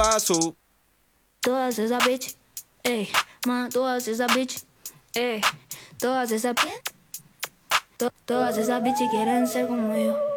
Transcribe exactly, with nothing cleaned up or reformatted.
paso. Todas esas bitch, ey, ma, todas esas bitch, ey, todas esas, to- todas esas bitch quieren ser como yo.